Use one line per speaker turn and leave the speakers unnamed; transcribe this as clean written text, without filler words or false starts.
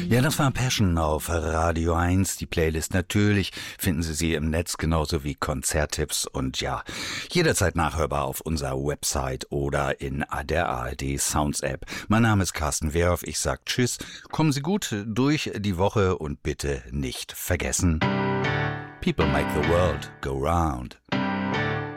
Ja, das war Passion auf Radio 1. Die Playlist natürlich finden Sie im Netz genauso wie Konzerttipps und ja, jederzeit nachhörbar auf unserer Website oder in der ARD Sounds App. Mein Name ist Carsten Wehrhoff. Ich sag Tschüss. Kommen Sie gut durch die Woche und bitte nicht vergessen: People make the world go round.